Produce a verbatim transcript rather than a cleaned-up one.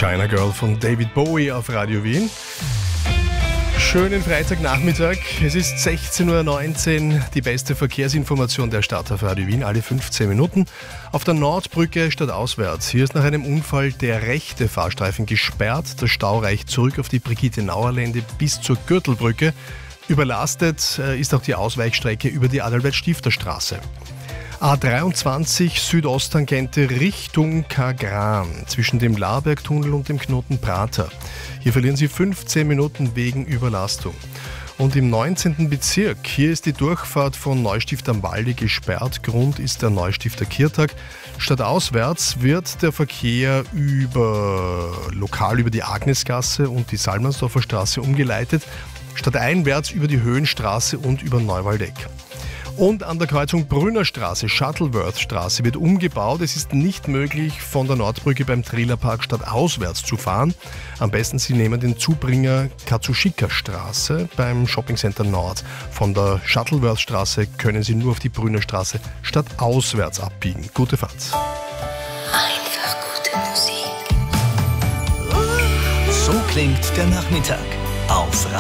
China Girl von David Bowie auf Radio Wien. Schönen Freitagnachmittag. Es ist sechzehn Uhr neunzehn. Die beste Verkehrsinformation der Stadt auf Radio Wien, alle fünfzehn Minuten. Auf der Nordbrücke stadtauswärts. Hier ist nach einem Unfall der rechte Fahrstreifen gesperrt. Der Stau reicht zurück auf die Brigitte-Nauer-Lände bis zur Gürtelbrücke. Überlastet ist auch die Ausweichstrecke über die Adalbert-Stifter-Straße. A dreiundzwanzig Südosttangente Richtung Kagran zwischen dem Laarbergtunnel und dem Knoten Prater. Hier verlieren Sie fünfzehn Minuten wegen Überlastung. Und im neunzehnten Bezirk, hier ist die Durchfahrt von Neustift am Walde gesperrt. Grund ist der Neustifter Kirtag. Stadtauswärts wird der Verkehr über, lokal über die Agnesgasse und die Salmansdorfer Straße umgeleitet. Stadteinwärts über die Höhenstraße und über Neuwaldeck. Und an der Kreuzung Brünnerstraße, Shuttleworth-Straße wird umgebaut. Es ist nicht möglich, von der Nordbrücke beim Trailerpark stadtauswärts zu fahren. Am besten Sie nehmen den Zubringer Katsushika-Straße beim Shoppingcenter Nord. Von der Shuttleworth-Straße können Sie nur auf die Brünnerstraße stadtauswärts abbiegen. Gute Fahrt. Einfach gute Musik. So klingt der Nachmittag auf Radio